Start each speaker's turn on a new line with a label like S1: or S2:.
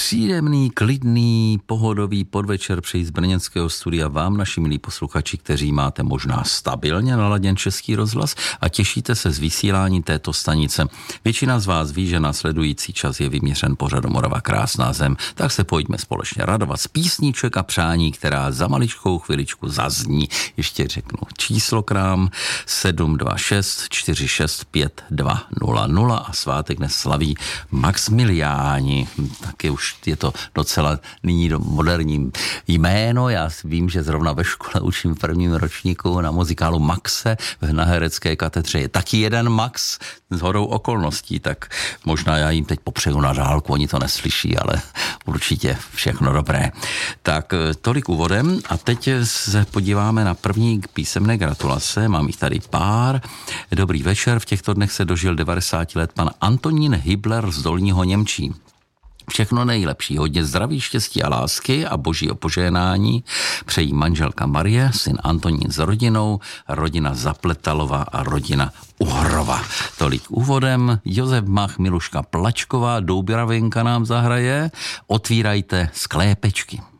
S1: Příjemný, klidný, pohodový podvečer přeji z brněnského studia vám, naši milí posluchači, kteří máte možná stabilně naladěn Český rozhlas a těšíte se z vysílání této stanice. Většina z vás ví, že následující čas je vyměřen pořadu Morava krásná zem, tak se pojďme společně radovat z písniček a přání, která za maličkou chviličku zazní. Ještě řeknu číslo k nám 726 465 200 a svátek dnes slaví Maxmiliáni. Taky už je to docela nyní moderní jméno. Já vím, že zrovna ve škole učím v prvním ročníku na muzikálu Maxe na herecké katedře. Je taky jeden Max s hodou okolností, tak možná já jim teď popřeju na dálku, oni to neslyší, ale určitě všechno dobré. Tak tolik úvodem a teď se podíváme na první písemné gratulace. Mám jich tady pár. Dobrý večer, v těchto dnech se dožil 90 let pan Antonín Hybler z Dolního Němčí. Všechno nejlepší, hodně zdraví, štěstí a lásky a božího požehnání přejí manželka Marie, syn Antonín s rodinou, rodina Zapletalova a rodina Uhrova. Tolik úvodem. Josef Mach, Miluška Plačková, Douběravenka nám zahraje. Otvírajte sklépečky.